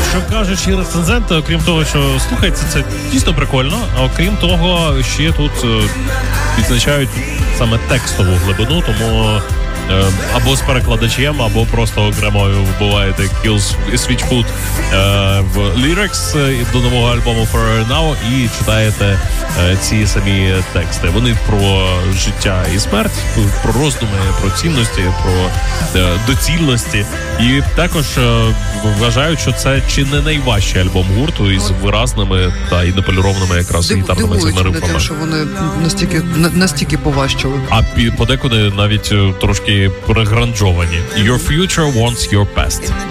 Що кажуть і рецензенти, окрім того, що слухається, це дійсно прикольно, а окрім того, ще тут відзначають саме текстову глибину, тому або з перекладачем, або просто окремо вбиваєте Kills Switchfoot в lyrics до нового альбому Forever Now і читаєте ці самі тексти. Вони про життя і смерть, про роздуми, про цінності, про доцільності. І також вважають, що це чи не найважчий альбом гурту із виразними та і неполірованими якраз гітарними цими рифами. Дивують, що вони настільки поважчили. А подекуди навіть трошки перегранжовані. Your future wants your past.